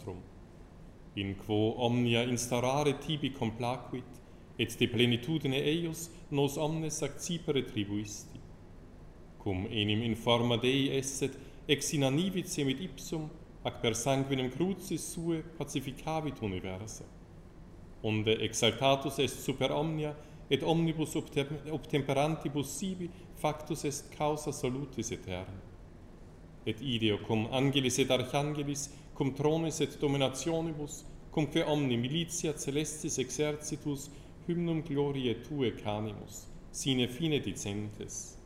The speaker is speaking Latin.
nostrum, in quo omnia instaurare tibi complacuit, et de plenitudine eius nos omnes accipere tribuisti, cum enim in forma Dei esset ex inanivice mit ipsum ac per sanguinem crucis sue pacificavit universa, onde exaltatus est super omnia et omnibus obtemperantibus sibi factus est causa salutis aeterna. Et ideo cum angelis et archangelis, cum tronis et dominationibus, cumque omni militia celestis exercitus hymnum gloriae Tue canimus, sine fine dicentes.